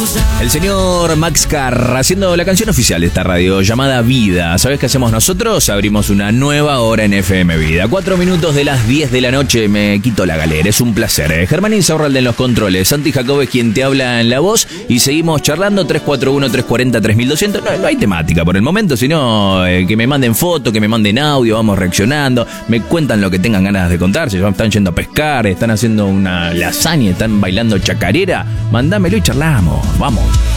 El señor Max Carr haciendo la canción oficial de esta radio llamada Vida. ¿Sabés qué hacemos nosotros? Abrimos una nueva hora en FM Vida. 4 minutos de las 10 de la noche, me quito la galera. Es un placer. Germán Insaurralde en los controles. Santi Jacob es quien te habla en la voz. Y seguimos charlando 341-340-3200. No hay temática por el momento, sino que me manden fotos, que me manden audio. Vamos reaccionando. Me cuentan lo que tengan ganas de contar. Si están yendo a pescar, están haciendo una lasaña, están bailando chacarera. Mandámelo y charlamos. Vamos.